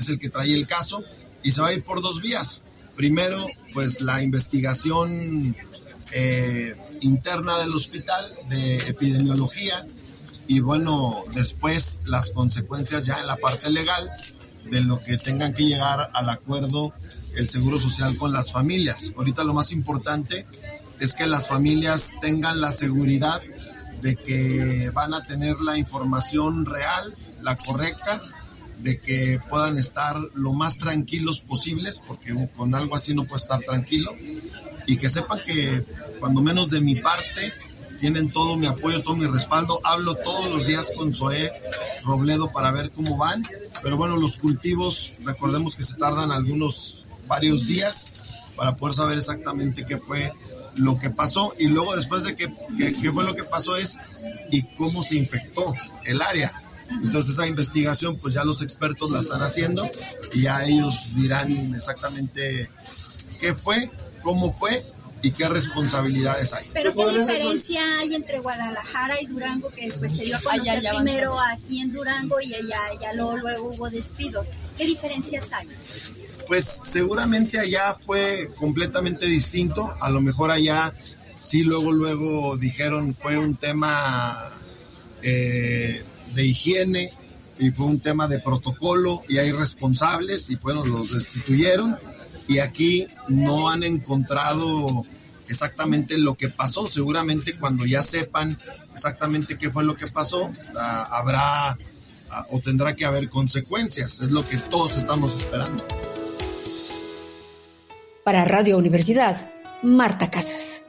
es el que trae el caso, y se va a ir por 2 vías. Primero, pues la investigación interna del hospital de epidemiología, y bueno, después las consecuencias ya en la parte legal de lo que tengan que llegar al acuerdo el Seguro Social con las familias. Ahorita lo más importante es que las familias tengan la seguridad de que van a tener la información real, la correcta, de que puedan estar lo más tranquilos posibles, porque con algo así no puede estar tranquilo, y que sepan que cuando menos de mi parte tienen todo mi apoyo, todo mi respaldo. Hablo todos los días con Zoé Robledo para ver cómo van, pero bueno, los cultivos, recordemos que se tardan varios días para poder saber exactamente qué fue lo que pasó, y luego después de qué fue lo que pasó y cómo se infectó el área. Entonces esa investigación pues ya los expertos la están haciendo y ya ellos dirán exactamente qué fue, cómo fue y qué responsabilidades hay. Pero ¿qué diferencia hay entre Guadalajara y Durango, que pues se dio a conocer primero aquí en Durango y allá luego hubo despidos? ¿Qué diferencias hay? Pues seguramente allá fue completamente distinto. A lo mejor allá sí luego dijeron fue un tema de higiene y fue un tema de protocolo y hay responsables y bueno, los destituyeron, y aquí no han encontrado exactamente lo que pasó. Seguramente cuando ya sepan exactamente qué fue lo que pasó, habrá o tendrá que haber consecuencias. Es lo que todos estamos esperando. Para Radio Universidad, Marta Casas.